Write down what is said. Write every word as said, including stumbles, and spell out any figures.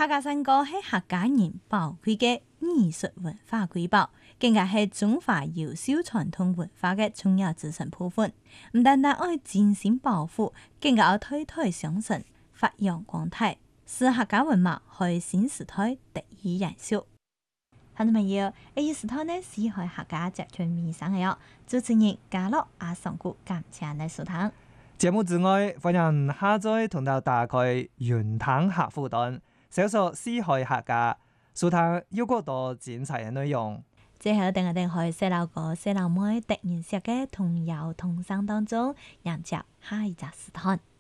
客家山歌係客家人寶貴嘅藝術文化瑰寶，更加係中華優秀傳統文化嘅重要組成部分。唔單單愛精心保護，更加要推推上層，發揚光大，使客家文化喺新時代得以延續。聽眾朋友，呢一時代呢是喺客家集團面上嘅哦，主持人嘉樂阿上古感謝你收聽。 節目之外，歡迎下載同到打開雲聽客戶端，搜索四海客家，收聽有更多精彩嘅內容。 最後，等我哋喺細路哥、細路妹突然識嘅童謠童聲當中，迎接下一集時段。